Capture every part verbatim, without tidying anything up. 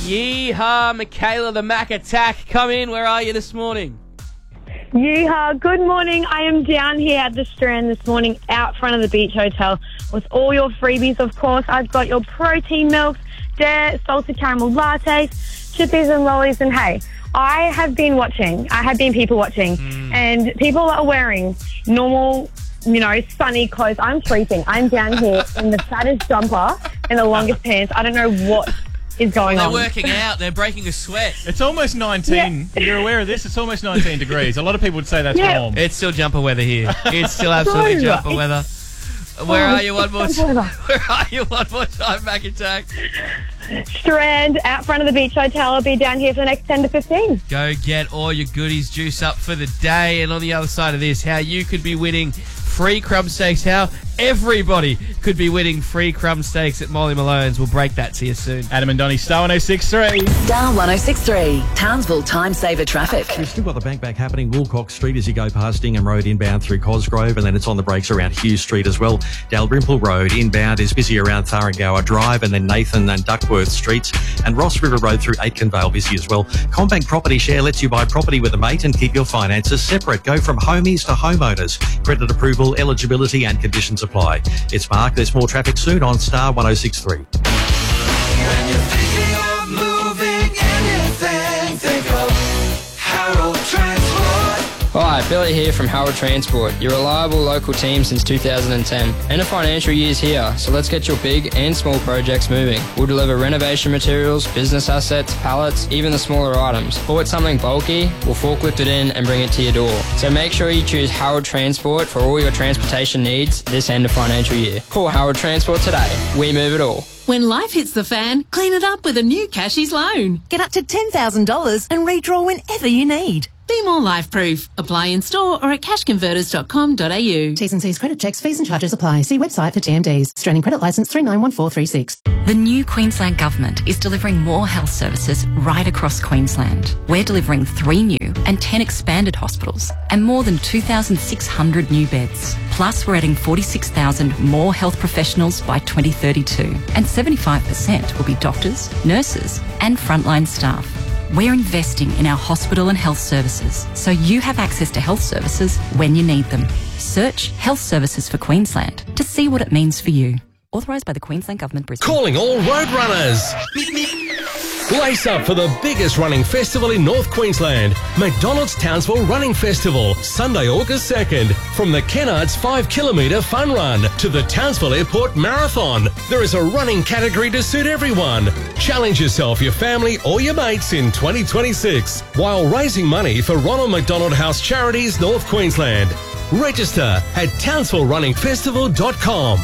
Yeehaw, Michaela, the Mac Attack. Come in. Where are you this morning? Yeehaw. Good morning. I am down here at the Strand this morning out front of the Beach Hotel with all your freebies, of course. I've got your protein milks, Dare, salted caramel lattes, chippies and lollies, and hey, I have been watching. I have been people watching, mm. and people are wearing normal, you know, sunny clothes. I'm freezing. I'm down here in the fattest jumper and the longest pants. I don't know what is going well, they're on. They're working out. They're breaking a sweat. It's almost nineteen. Yeah. You're aware of this? It's almost nineteen degrees. A lot of people would say that's yeah. warm. It's still jumper weather here. It's still absolutely no, jumper weather. Where are you one more time? Where are you one more time, Mac Attack? Strand, out front of the Beach Hotel. I'll be down here for the next ten to fifteen. Go get all your goodies, juice up for the day. And on the other side of this, how you could be winning free crumb steaks, how everybody could be winning free crumb steaks at Molly Malone's. We'll break that to you soon. Adam and Donnie, Star one oh six point three. Star one oh six point three, Townsville Time Saver Traffic. You've still got the bank back happening, Wilcox Street as you go past Ingham Road inbound through Cosgrove, and then it's on the brakes around Hughes Street as well. Dalrymple Road inbound is busy around Tharangower Drive, and then Nathan and Duckworth Streets, and Ross River Road through Aitkenvale busy as well. CommBank Property Share lets you buy property with a mate and keep your finances separate. Go from homies to homeowners. Credit approval, eligibility and conditions apply. It's Mark. There's more traffic soon on Star one oh six point three. When you're thinking of moving anything, think of Harold Transport. Hi, Billy here from Harold Transport, your reliable local team since two thousand ten. End of financial year's here, so let's get your big and small projects moving. We'll deliver renovation materials, business assets, pallets, even the smaller items. Or it's something bulky, we'll forklift it in and bring it to your door. So make sure you choose Harold Transport for all your transportation needs this end of financial year. Call Harold Transport today. We move it all. When life hits the fan, clean it up with a new Cashies loan. Get up to ten thousand dollars and redraw whenever you need. Be more life-proof. Apply in store or at cash converters dot com dot a u. T's and C's credit checks, fees and charges apply. See website for T M Ds. Australian Credit Licence three nine one four three six. The new Queensland Government is delivering more health services right across Queensland. We're delivering three new and ten expanded hospitals and more than two thousand six hundred new beds. Plus, we're adding forty-six thousand more health professionals by twenty thirty-two. And seventy-five percent will be doctors, nurses and frontline staff. We're investing in our hospital and health services so you have access to health services when you need them. Search Health Services for Queensland to see what it means for you. Authorised by the Queensland Government, Brisbane. Calling all road runners. Lace up for the biggest running festival in North Queensland, McDonald's Townsville Running Festival, Sunday, August second. From the Kennards five kilometre fun run to the Townsville Airport Marathon, there is a running category to suit everyone. Challenge yourself, your family or your mates in twenty twenty-six while raising money for Ronald McDonald House Charities North Queensland. Register at townsville running festival dot com.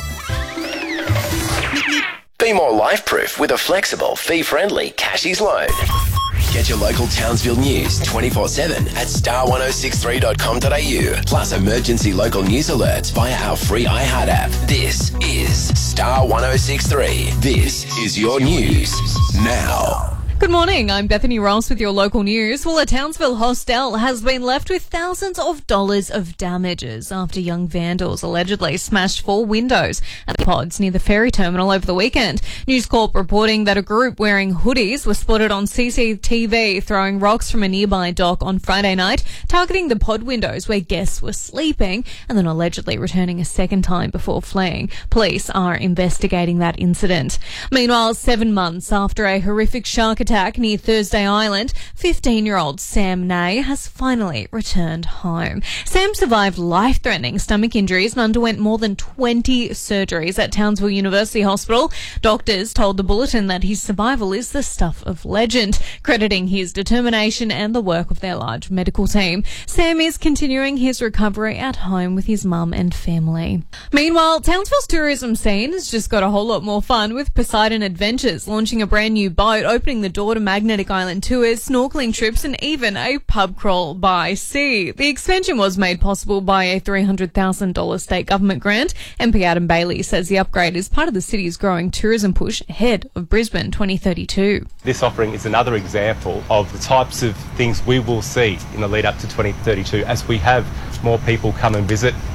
Be more life-proof with a flexible, fee-friendly Cashies loan. Get your local Townsville news twenty-four seven at star ten sixty-three dot com dot a u. Plus emergency local news alerts via our free iHeart app. This is Star ten sixty-three. This is your news now. Good morning, I'm Bethany Ross with your local news. Well, a Townsville hostel has been left with thousands of dollars of damages after young vandals allegedly smashed four windows at the pods near the ferry terminal over the weekend. News Corp reporting that a group wearing hoodies was spotted on C C T V throwing rocks from a nearby dock on Friday night, targeting the pod windows where guests were sleeping and then allegedly returning a second time before fleeing. Police are investigating that incident. Meanwhile, seven months after a horrific shark attack attack near Thursday Island, fifteen-year-old Sam Nay has finally returned home. Sam survived life-threatening stomach injuries and underwent more than twenty surgeries at Townsville University Hospital. Doctors told the Bulletin that his survival is the stuff of legend, crediting his determination and the work of their large medical team. Sam is continuing his recovery at home with his mum and family. Meanwhile, Townsville's tourism scene has just got a whole lot more fun with Poseidon Adventures launching a brand new boat, opening the door to Magnetic Island tours, snorkeling trips and even a pub crawl by sea. The expansion was made possible by a three hundred thousand dollars state government grant. M P Adam Bailey says the upgrade is part of the city's growing tourism push ahead of Brisbane twenty thirty-two. This offering is another example of the types of things we will see in the lead up to twenty thirty-two as we have more people come and visit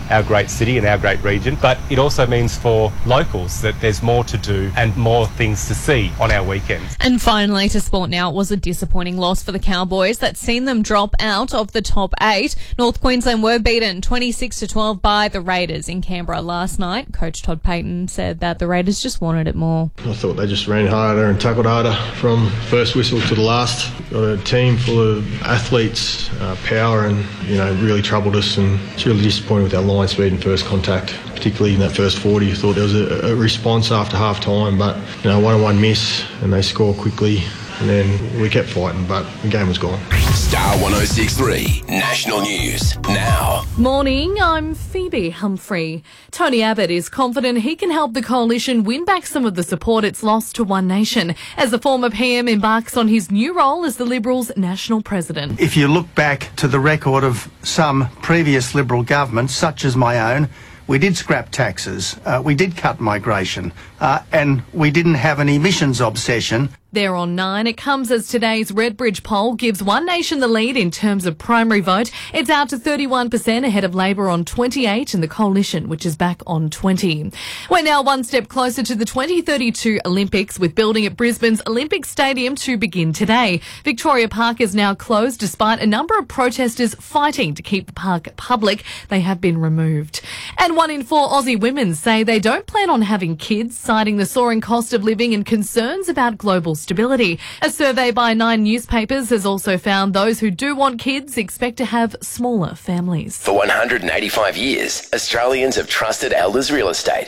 our great city and our great region, but it also means for locals that there's more to do and more things to see on our weekends. And finally, to sport now, it was a disappointing loss for the Cowboys that's seen them drop out of the top eight. North Queensland were beaten twenty-six to twelve by the Raiders in Canberra last night. Coach Todd Payton said that the Raiders just wanted it more. I thought they just ran harder and tackled harder from first whistle to the last. Got a team full of athletes, uh, power, and you know really troubled us. And it's really disappointed with our line speed and first contact, particularly in that first forty. I thought there was a, a response after half time, but you know one on one miss and they score quickly. And then we kept fighting, but the game was gone. Star one oh six three National News now. Morning, I'm Phoebe Humphrey. Tony Abbott is confident he can help the coalition win back some of the support it's lost to One Nation as the former P M embarks on his new role as the Liberals' national president. If you look back to the record of some previous Liberal governments, such as my own, we did scrap taxes, uh, we did cut migration, uh, and we didn't have an emissions obsession. There on nine, it comes as today's Redbridge poll gives One Nation the lead in terms of primary vote. It's out to thirty-one percent ahead of Labor on twenty-eight and the Coalition, which is back on twenty. We're now one step closer to the twenty thirty-two Olympics, with building at Brisbane's Olympic Stadium to begin today. Victoria Park is now closed despite a number of protesters fighting to keep the park public. They have been removed. And one in four Aussie women say they don't plan on having kids, citing the soaring cost of living and concerns about global stability. A survey by Nine newspapers has also found those who do want kids expect to have smaller families. For one hundred eighty-five years, Australians have trusted Elders Real Estate.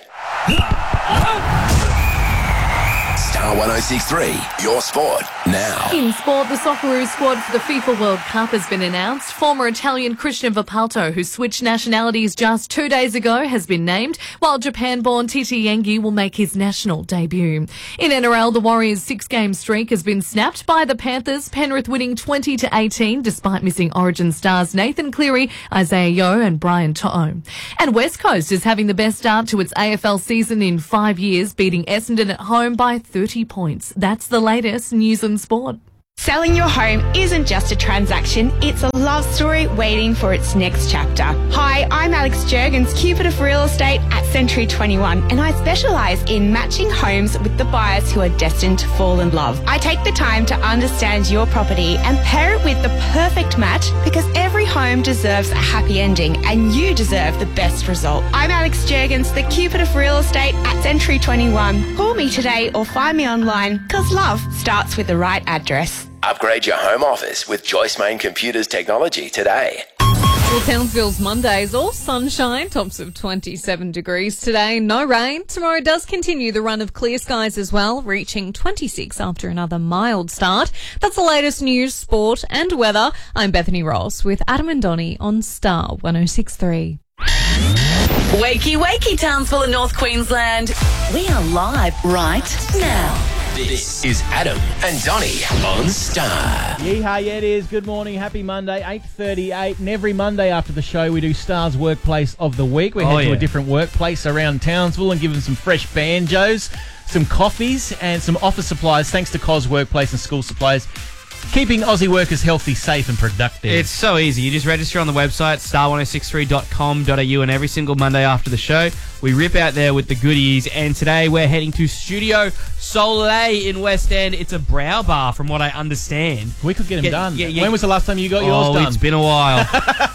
Star one oh six three, your sport now. In sport, the Socceroos squad for the FIFA World Cup has been announced. Former Italian Christian Volpato, who switched nationalities just two days ago, has been named, while Japan-born Titi Yengi will make his national debut. In N R L, the Warriors' six-game streak has been snapped by the Panthers, Penrith winning twenty to eighteen despite missing Origin stars Nathan Cleary, Isaiah Yeo and Brian To'o. And West Coast is having the best start to its A F L season in five years, beating Essendon at home by thirty points. That's the latest news and sport. Selling your home isn't just a transaction, it's a love story waiting for its next chapter. Hi, I'm Alex Jurgens, Cupid of Real Estate at Century twenty-one, and I specialise in matching homes with the buyers who are destined to fall in love. I take the time to understand your property and pair it with the perfect match, because every home deserves a happy ending and you deserve the best result. I'm Alex Jurgens, the Cupid of Real Estate at Century twenty-one. Call me today or find me online, because love starts with the right address. Upgrade your home office with Joyce Main Computers technology today. Well, Townsville's Mondays all sunshine, tops of twenty-seven degrees today, no rain. Tomorrow does continue the run of clear skies as well, reaching twenty-six after another mild start. That's the latest news, sport and weather. I'm Bethany Ross with Adam and Donnie on Star one oh six three. Wakey, wakey, Townsville and North Queensland. We are live right now. This is Adam and Donnie on Star. Yeehaw, yeah it is. Good morning, happy Monday, eight thirty-eight. And every Monday after the show, we do Star's Workplace of the Week. We Oh, head to yeah. a different workplace around Townsville and give them some fresh banjos, some coffees, and some office supplies, thanks to Cos Workplace and School Supplies, keeping Aussie workers healthy, safe and productive. It's so easy. You just register on the website, star one oh six three dot com dot a u, and every single Monday after the show, we rip out there with the goodies. And today we're heading to Studio Soleil in West End. It's a brow bar, from what I understand. We could get them Yeah, done. yeah, yeah. When was the last time you got Oh, yours done? it's been a while.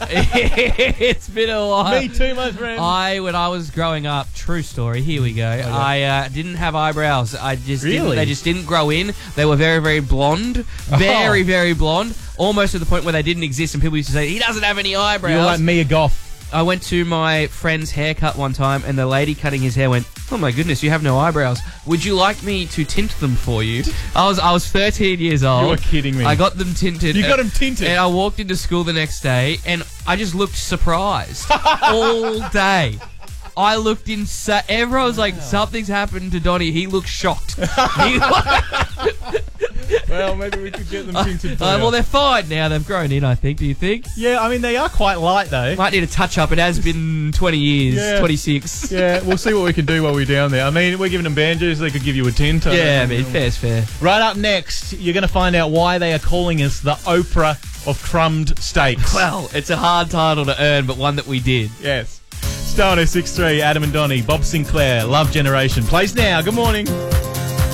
It's been a while. Me too, my friend. I, when I was growing up, true story, here we go. I uh, didn't have eyebrows. I just didn't, Really? they just didn't grow in. They were very, very blonde. Very, Oh. very blonde. Almost to the point where they didn't exist, and people used to say, he doesn't have any eyebrows. You were like Mia Goff. I went to my friend's haircut one time, and the lady cutting his hair went, "Oh my goodness, you have no eyebrows. Would you like me to tint them for you?" I was I was thirteen years old. You are kidding me. I got them tinted. You got them tinted? And I walked into school the next day, and I just looked surprised all day. I looked in. Everyone was like, "Something's happened to Donnie." He looked shocked. He Well, maybe we could get them tinted for Uh, you. well, they're fine now. They've grown in, I think. Do you think? Yeah, I mean, they are quite light, though. Might need a touch-up. It has been twenty years. Yeah. twenty-six. Yeah, we'll see what we can do while we're down there. I mean, we're giving them banjos, they could give you a tint. Yeah, I mean, fair's fair. Right up next, you're going to find out why they are calling us the Oprah of crumbed steaks. Well, it's a hard title to earn, but one that we did. Yes. Star one oh six three, Adam and Donny, Bob Sinclair, Love Generation. Plays now. Good morning.